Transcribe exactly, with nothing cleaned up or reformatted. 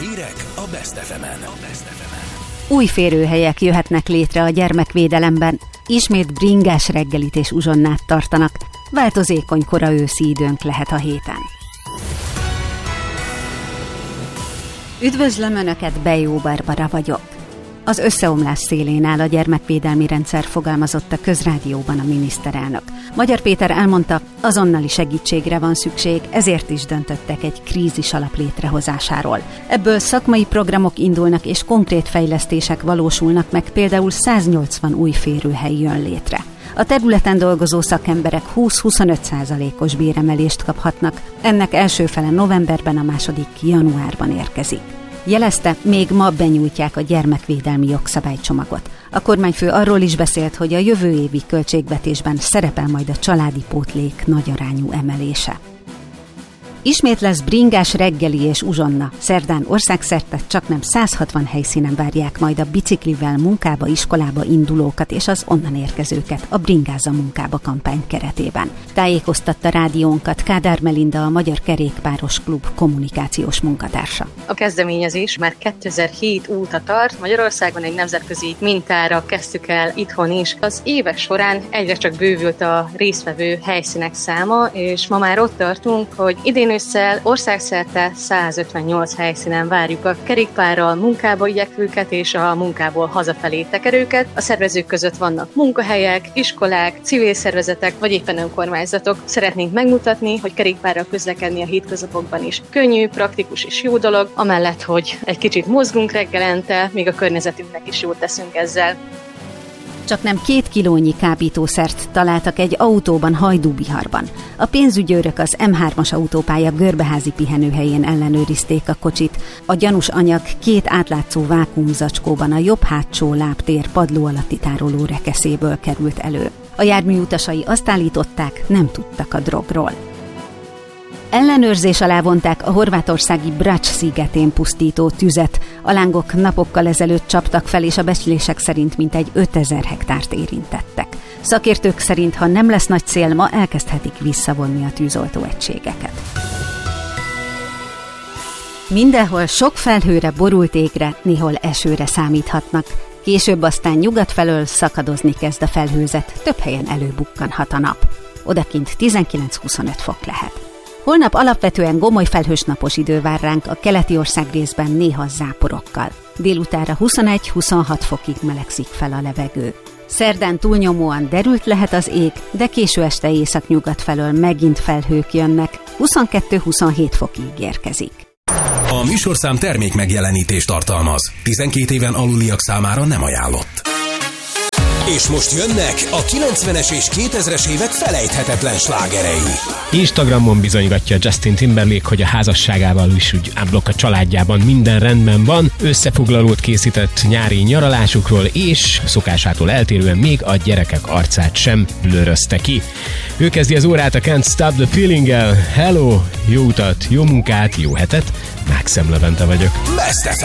Hírek a Best ef emen. Új férőhelyek jöhetnek létre a gyermekvédelemben, ismét bringás reggelit és uzsonnát tartanak, változékony kora őszi időnk lehet a héten. Üdvözlöm Önöket, Bejó Barbara vagyok. Az összeomlás szélén áll a gyermekvédelmi rendszer, fogalmazott a Közrádióban a miniszterelnök. Magyar Péter elmondta, azonnali segítségre van szükség, ezért is döntöttek egy krízis alap létrehozásáról. Ebből szakmai programok indulnak és konkrét fejlesztések valósulnak meg, például száznyolcvan új férőhely jön létre. A területen dolgozó szakemberek húsz-huszonöt százalékos béremelést kaphatnak, ennek első fele novemberben, a második januárban érkezik. Jelezte, még ma benyújtják a gyermekvédelmi jogszabálycsomagot. A kormányfő arról is beszélt, hogy a jövő évi költségvetésben szerepel majd a családi pótlék nagyarányú emelése. Ismét lesz bringás reggeli és uzsonna. Szerdán országszerte csaknem száz hatvan helyszínen várják majd a biciklivel munkába, iskolába indulókat és az onnan érkezőket a Bringáza munkába kampány keretében. Tájékoztatta rádiónkat Kádár Melinda, a Magyar Kerékpáros Klub kommunikációs munkatársa. A kezdeményezés már kétezer-hét óta tart, Magyarországon egy nemzetközi mintára kezdtük el itthon is. Az évek során egyre csak bővült a résztvevő helyszínek száma, és ma már ott tartunk, hogy idén ősszel országszerte százötvennyolc helyszínen várjuk a kerékpárral munkába igyekvőket és a munkából hazafelé tekerőket. A szervezők között vannak munkahelyek, iskolák, civil szervezetek vagy éppen önkormányzatok. Szeretnénk megmutatni, hogy kerékpárral közlekedni a hétköznapokban is könnyű, praktikus és jó dolog, amellett, hogy egy kicsit mozgunk reggelente, még a környezetünknek is jót teszünk ezzel. Csaknem két kilónyi kábítószert találtak egy autóban Hajdúbiharban. A pénzügyőrök az em hármas autópálya görbeházi pihenőhelyén ellenőrizték a kocsit. A gyanús anyag két átlátszó vákuumzacskóban a jobb hátsó lábtér padló alatti tároló rekeszéből került elő. A jármű utasai azt állították, nem tudtak a drogról. Ellenőrzés alá vonták a horvátországi Brač szigetén pusztító tüzet. A lángok napokkal ezelőtt csaptak fel, és a becslések szerint mintegy ötezer hektárt érintettek. Szakértők szerint, ha nem lesz nagy cél, ma elkezdhetik visszavonni a tűzoltó egységeket. Mindenhol sok felhőre, borult égre, néhol esőre számíthatnak. Később aztán nyugat felől szakadozni kezd a felhőzet, több helyen előbukkanhat a nap. Odakint tizenkilenc-huszonöt fok lehet. Holnap alapvetően gomoly felhős napos idő vár ránk, a keleti ország részben néha záporokkal. Délutánra huszonegy-huszonhat fokig melegszik fel a levegő. Szerdán túlnyomóan derült lehet az ég, de késő este északnyugat felől megint felhők jönnek, huszonkettő-huszonhét fokig érkezik. A műsorszám termék megjelenítést tartalmaz. tizenkét éven aluliak számára nem ajánlott. És most jönnek a kilencvenes és kétezres évek felejthetetlen slágerei. Instagramon bizonygatja Justin Timberlake, hogy a házasságával is úgy ámblok a családjában minden rendben van. Összefoglalót készített nyári nyaralásukról, és szokásától eltérően még a gyerekek arcát sem blőrözte ki. Ő kezdi az órát a Can't Stop the Feeling-el. Hello, jó utat, jó munkát, jó hetet. Mákszem Levente vagyok. Best ef